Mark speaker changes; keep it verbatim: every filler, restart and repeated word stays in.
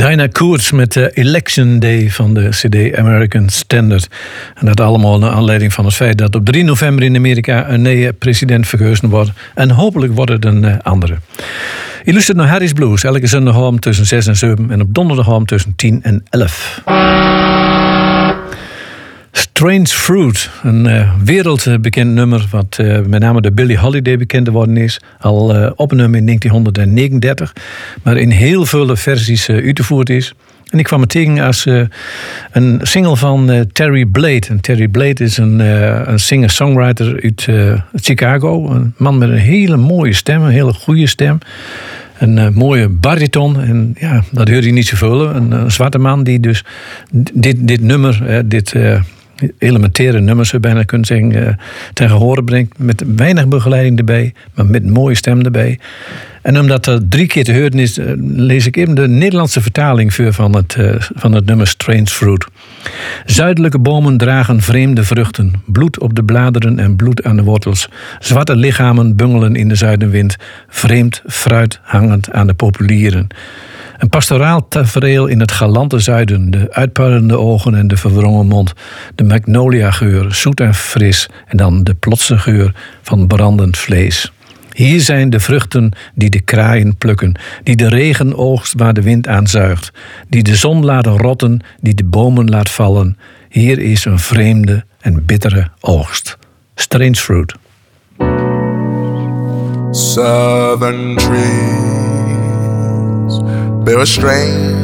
Speaker 1: Dinah Koerts met de Election Day van de C D American Standard. En dat allemaal naar aanleiding van het feit dat op drie november in Amerika een nieuwe president verkozen wordt. En hopelijk wordt het een uh, andere. Je luistert naar Harry's Blues, elke zondagavond tussen zes en zeven en op donderdagavond tussen tien en elf. Strange Fruit, een uh, wereldbekend nummer wat uh, met name de Billie Holiday bekend geworden is. Al uh, opgenomen in negentien negenendertig, maar in heel veel versies uh, uitgevoerd is. En ik kwam het tegen als uh, een single van uh, Terry Blade. En Terry Blade is een, uh, een singer-songwriter uit uh, Chicago. Een man met een hele mooie stem, een hele goede stem. Een uh, mooie bariton. En ja, dat hoor je niet zoveel. Een, een zwarte man die dus dit, dit nummer, uh, dit uh, elementaire nummer, zou je bijna kunnen zeggen, uh, ten gehore brengt. Met weinig begeleiding erbij, maar met een mooie stem erbij. En omdat dat drie keer te horen is, lees ik even de Nederlandse vertaling voor van het, uh, van het nummer Strange Fruit. Zuidelijke bomen dragen vreemde vruchten. Bloed op de bladeren en bloed aan de wortels. Zwarte lichamen bungelen in de zuidenwind. Vreemd fruit hangend aan de populieren. Een pastoraal tafereel in het galante zuiden. De uitpuilende ogen en de verwrongen mond. De magnolia-geur, zoet en fris. En dan de plotse geur van brandend vlees. Hier zijn de vruchten die de kraaien plukken, die de regen oogst waar de wind aan zuigt, die de zon laten rotten, die de bomen laat vallen. Hier is een vreemde en bittere oogst. Strange Fruit.
Speaker 2: Southern trees bear a strange